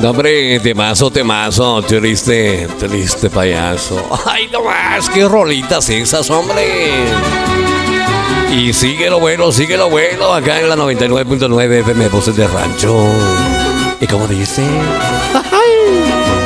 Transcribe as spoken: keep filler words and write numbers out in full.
No, hombre, temazo, temazo, triste, triste payaso. Ay, no más, qué rolitas esas, hombre. Y sigue lo bueno, sigue lo bueno, acá en la noventa y nueve punto nueve F M, Voces de Rancho. ¿Y cómo dice? Ay.